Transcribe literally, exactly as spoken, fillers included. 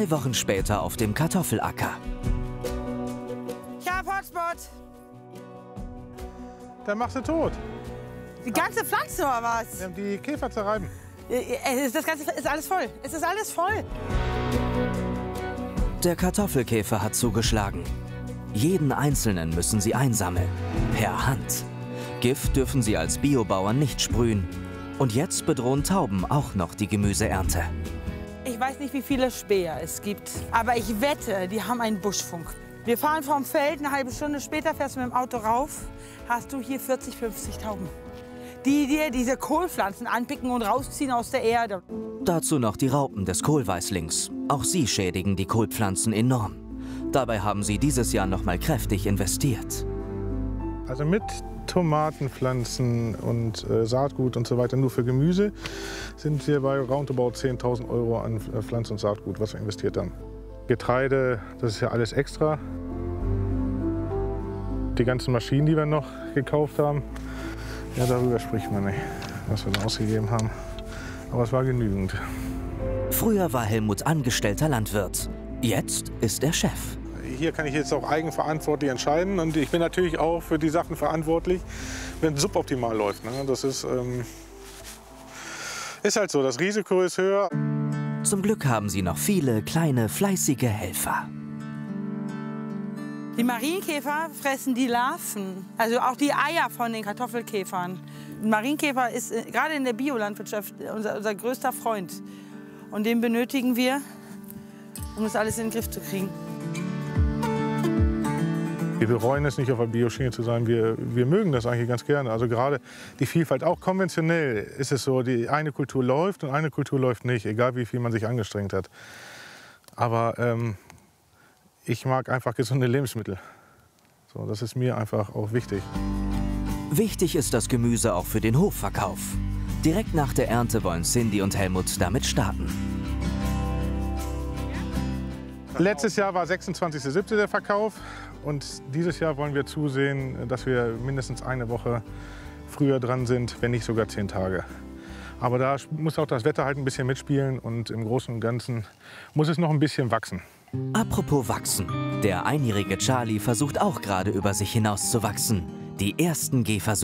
Zwei Wochen später auf dem Kartoffelacker. Ich hab Hotspot. Dann machst du tot. Die ganze Pflanze oder was? Die Käfer zerreiben. Das Ganze ist alles voll. Es ist alles voll. Der Kartoffelkäfer hat zugeschlagen. Jeden einzelnen müssen sie einsammeln. Per Hand. Gift dürfen sie als Biobauern nicht sprühen. Und jetzt bedrohen Tauben auch noch die Gemüseernte. Ich weiß nicht, wie viele Späher es gibt, aber ich wette, die haben einen Buschfunk. Wir fahren vom Feld, eine halbe Stunde später fährst du mit dem Auto rauf, hast du hier vierzig, fünfzig Tauben, die dir diese Kohlpflanzen anpicken und rausziehen aus der Erde. Dazu noch die Raupen des Kohlweißlings. Auch sie schädigen die Kohlpflanzen enorm. Dabei haben sie dieses Jahr noch mal kräftig investiert. Also mit Tomatenpflanzen und äh, Saatgut und so weiter, nur für Gemüse, sind wir bei roundabout zehntausend Euro an äh, Pflanzen und Saatgut, was wir investiert haben. Getreide, das ist ja alles extra. Die ganzen Maschinen, die wir noch gekauft haben, ja, darüber spricht man nicht, was wir da ausgegeben haben. Aber es war genügend. Früher war Helmut angestellter Landwirt. Jetzt ist er Chef. Hier kann ich jetzt auch eigenverantwortlich entscheiden. Und ich bin natürlich auch für die Sachen verantwortlich, wenn es suboptimal läuft. Ne? Das ist, ähm, ist halt so, das Risiko ist höher. Zum Glück haben sie noch viele kleine, fleißige Helfer. Die Marienkäfer fressen die Larven, also auch die Eier von den Kartoffelkäfern. Ein Marienkäfer ist äh, gerade in der Biolandwirtschaft unser, unser größter Freund. Und den benötigen wir, um das alles in den Griff zu kriegen. Wir bereuen es nicht, auf der Bioschiene zu sein. Wir, wir mögen das eigentlich ganz gerne. Also gerade die Vielfalt, auch konventionell ist es so, die eine Kultur läuft und eine Kultur läuft nicht, egal wie viel man sich angestrengt hat. Aber ähm, ich mag einfach gesunde Lebensmittel. So, das ist mir einfach auch wichtig. Wichtig ist das Gemüse auch für den Hofverkauf. Direkt nach der Ernte wollen Cindy und Helmut damit starten. Letztes Jahr war sechsundzwanzigster siebter der Verkauf. Und dieses Jahr wollen wir zusehen, dass wir mindestens eine Woche früher dran sind, wenn nicht sogar zehn Tage. Aber da muss auch das Wetter halt ein bisschen mitspielen und im Großen und Ganzen muss es noch ein bisschen wachsen. Apropos wachsen. Der einjährige Charlie versucht auch gerade über sich hinaus zu wachsen. Die ersten Gehversuche